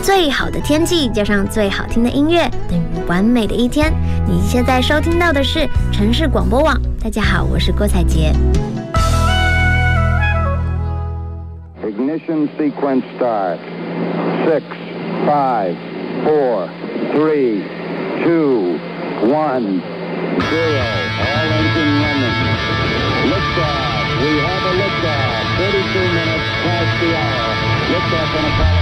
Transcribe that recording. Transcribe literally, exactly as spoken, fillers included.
最好的天气加上最好听的音乐，等于完美的一天。你现在收听到的是城市广播网。大家好，我是郭采洁。 Ignition sequence start. Six, five, four, three, two, one, zero. All engine running. Liftoff. We have a liftoff. thirty-two minutes past the hour. Liftoff on a